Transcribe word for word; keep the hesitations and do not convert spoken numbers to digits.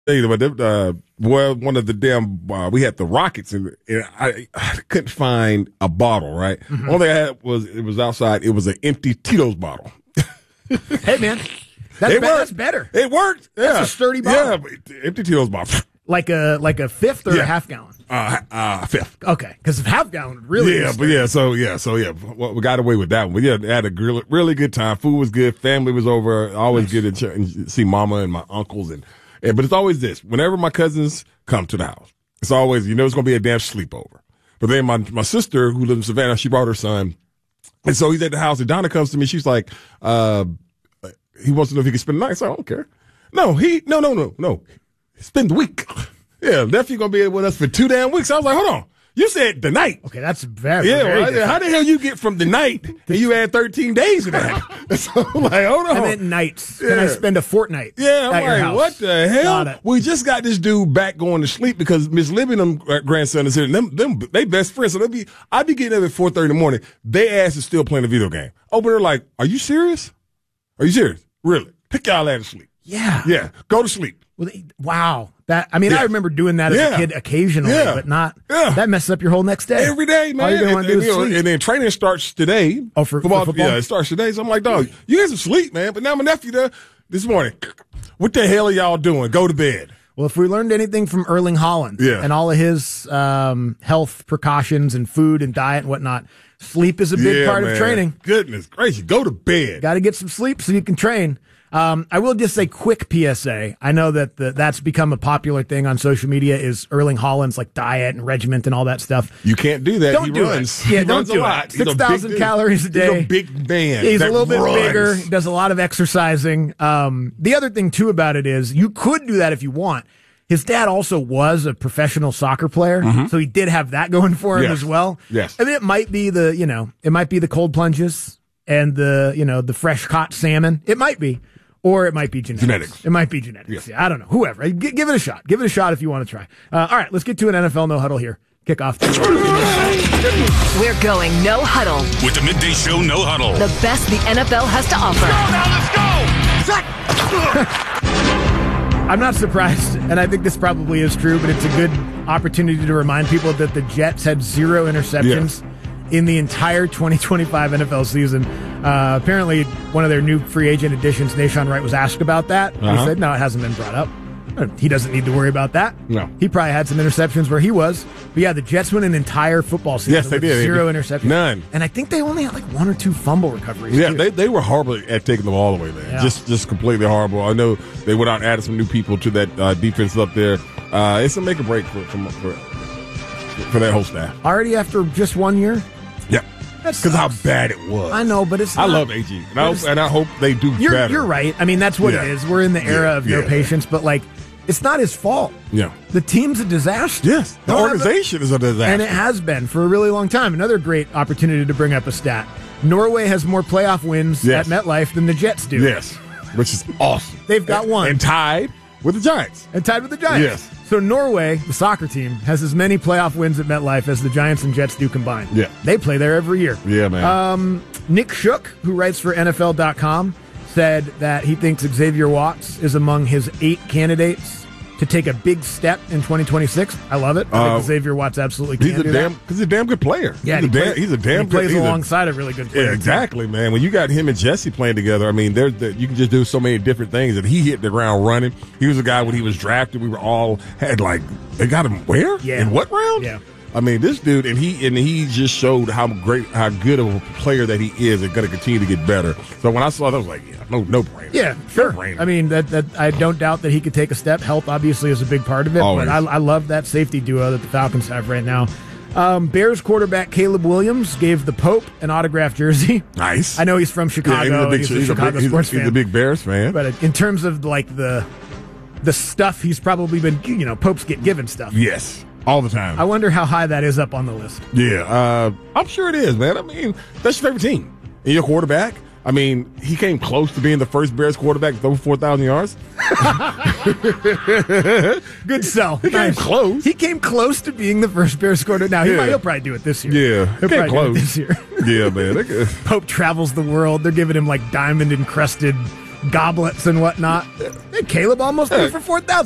But uh, well, one of the damn uh, we had the Rockets, and, and I, I couldn't find a bottle. Right, mm-hmm. All they had was it was outside. It was an empty Tito's bottle. Hey man, that's, be- that's better. It worked. Yeah. That's a sturdy bottle. Yeah, but empty Tito's bottle. Like a like a fifth or yeah. a half gallon. Uh, uh fifth. Okay, because half gallon really. Yeah, but yeah, so yeah, so yeah, well, we got away with that one. But yeah, they had a really, really good time. Food was good. Family was over. Always nice. Good to ch- see mama and my uncles and. Yeah, but it's always this. Whenever my cousins come to the house, it's always, you know, it's going to be a damn sleepover. But then my my sister, who lives in Savannah, she brought her son. And so he's at the house, and Donna comes to me. She's like, uh, he wants to know if he can spend the night. So I don't care. No, he, no, no, no, no. Spend the week. Yeah, nephew going to be with us for two damn weeks. I was like, hold on. You said the night. Okay, that's very, yeah. very Well, how the hell you get from the night and you add thirteen days to that? So I'm like, hold on. I meant nights. Yeah. Can I spend a fortnight? Yeah, I'm at your like, house? What the hell? We just got this dude back going to sleep because Miss Libby and them grandson is here. And them, them, they best friends. So they'll be, I be getting up at four thirty in the morning. They ass is still playing a video game. Oh, but they're like, are you serious? Are you serious? Really? Pick y'all out to sleep. Yeah. Yeah. Go to sleep. Well, wow. That I mean, yeah. I remember doing that as yeah. a kid occasionally, yeah. but not. Yeah. That messes up your whole next day. Every day, man. All you're going to do and, is and, sleep. And then training starts today. Oh, for football? for football? Yeah, it starts today. So I'm like, dog, you guys are asleep, man. But now my nephew there this morning. What the hell are y'all doing? Go to bed. Well, if we learned anything from Erling Haaland yeah. and all of his um, health precautions and food and diet and whatnot, sleep is a big yeah, part man. of training. Goodness gracious. Go to bed. Got to get some sleep so you can train. Um, I will just say quick P S A. I know that the, that's become a popular thing on social media is Erling Haaland's like diet and regiment and all that stuff. You can't do that. Don't he do runs. it. Yeah, he don't runs do a lot. it. six thousand calories a day. He's a big man. Yeah, he's that a little bit runs. bigger. Does a lot of exercising. Um, the other thing too about it is you could do that if you want. His dad also was a professional soccer player, mm-hmm. so he did have that going for him yes. as well. Yes. I mean, it might be the, you know, it might be the cold plunges and the, you know, the fresh caught salmon. It might be. Or it might be genetics. Genetics. It might be genetics. Yeah. yeah, I don't know. Whoever. G- give it a shot. Give it a shot if you want to try. Uh, all right, let's get to an N F L no huddle here. Kickoff. We're going no huddle. With the Midday Show No Huddle. The best the N F L has to offer. Go now, let's go! I'm not surprised, and I think this probably is true, but it's a good opportunity to remind people that the Jets had zero interceptions. Yeah. In the entire twenty twenty-five N F L season. Uh, apparently, one of their new free agent additions, Nahshon Wright, was asked about that. Uh-huh. He said, no, it hasn't been brought up. He doesn't need to worry about that. No. He probably had some interceptions where he was. But yeah, the Jets won an entire football season yes, they with did. zero they interceptions. None. And I think they only had like one or two fumble recoveries. Yeah, too. they they were horrible at taking the ball away, man. Yeah. Just just completely horrible. I know they went out and added some new people to that uh, defense up there. Uh, it's a make or break for, for, for, for that whole staff. Already after just one year? Yeah. Because how bad it was. I know, but it's not. I love A G, and I, hope, and I hope they do you're, better. You're right. I mean, that's what yeah. it is. We're in the era yeah, of no yeah. patience, but like, it's not his fault. Yeah. The team's a disaster. Yes. The no, organization is a disaster. And it has been for a really long time. Another great opportunity to bring up a stat. Norway has more playoff wins yes. at MetLife than the Jets do. Yes. Which is awesome. They've got and, one. And tied with the Giants. And tied with the Giants. Yes. So Norway, the soccer team, has as many playoff wins at MetLife as the Giants and Jets do combined. Yeah. They play there every year. Yeah, man. Um, Nick Shook, who writes for N F L dot com, said that he thinks Xavier Watts is among his eight candidates to take a big step in twenty twenty-six. I love it. I uh, think Xavier Watts absolutely can he's a do damn, that. He's a damn good player. Yeah, he's, he a, damn, play, he's a damn he plays good, alongside a, a really good player. Yeah, exactly, too. Man. When you got him and Jesse playing together, I mean, there's the, you can just do so many different things. And he hit the ground running. He was a guy when he was drafted. We were all had like, they got him where? Yeah. In what round? Yeah. I mean, this dude, and he and he just showed how great, how good of a player that he is, and going to continue to get better. So when I saw that, I was like, yeah, no, no brainer. Yeah, sure. No brainer. I mean, that that I don't doubt that he could take a step. Health obviously is a big part of it, Always. but I, I love that safety duo that the Falcons have right now. Um, Bears quarterback Caleb Williams gave the Pope an autographed jersey. Nice. I know he's from Chicago. Yeah, he's a big, he's a he's Chicago a big, he's, sports he's fan. a big Bears fan. But in terms of like the the stuff he's probably been, you know, Popes get given stuff. Yes. All the time. I wonder how high that is up on the list. Yeah, uh, I'm sure it is, man. I mean, that's your favorite team. And your quarterback, I mean, he came close to being the first Bears quarterback to throw four thousand yards. Good sell. He nice. came close. He came close to being the first Bears quarterback. Now, he yeah. might, he'll probably do it this year. Yeah, he'll he came probably close do it this year. Yeah, man. Pope travels the world. They're giving him like diamond-encrusted goblets and whatnot. Hey, Caleb almost threw for four thousand.